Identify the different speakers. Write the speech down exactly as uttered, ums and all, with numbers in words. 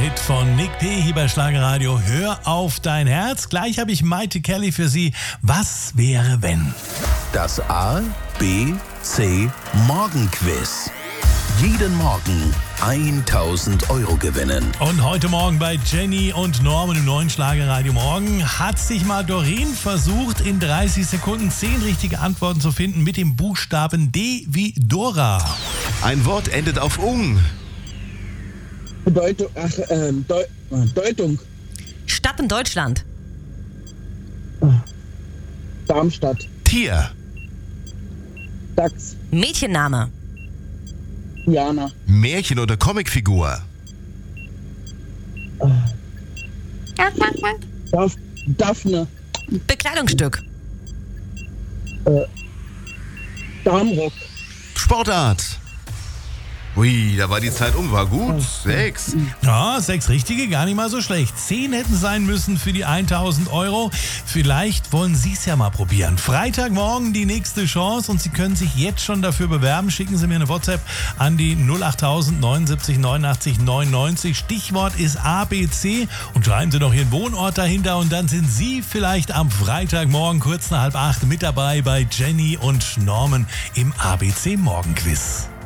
Speaker 1: Hit von Nick P. hier bei Schlagerradio. Hör auf dein Herz. Gleich habe ich Maite Kelly für Sie. Was wäre, wenn?
Speaker 2: Das A, B, C Morgenquiz. Jeden Morgen tausend Euro gewinnen.
Speaker 1: Und heute Morgen bei Jenny und Norman im neuen Schlagerradio Morgen hat sich mal Doreen versucht, in dreißig Sekunden zehn richtige Antworten zu finden mit dem Buchstaben D wie Dora.
Speaker 3: Ein Wort endet auf ung.
Speaker 4: Bedeutung, ach, ähm, Deu Deutung.
Speaker 5: Stadt in Deutschland.
Speaker 4: Darmstadt.
Speaker 3: Tier.
Speaker 4: Dachs.
Speaker 5: Mädchenname.
Speaker 4: Jana.
Speaker 3: Märchen- oder Comicfigur.
Speaker 4: Daff Daphne.
Speaker 5: Bekleidungsstück.
Speaker 4: Äh, Darmrock.
Speaker 3: Sportart. Ui, da war die Zeit um, war gut. Sechs.
Speaker 1: Ja, sechs richtige, gar nicht mal so schlecht. Zehn hätten sein müssen für die tausend Euro. Vielleicht wollen Sie es ja mal probieren. Freitagmorgen die nächste Chance und Sie können sich jetzt schon dafür bewerben. Schicken Sie mir eine WhatsApp an die null acht tausend neunundsiebzig neunundachtzig neunundneunzig. Stichwort ist A B C und schreiben Sie noch Ihren Wohnort dahinter und dann sind Sie vielleicht am Freitagmorgen kurz nach halb acht mit dabei bei Jenny und Norman im A B C Morgenquiz.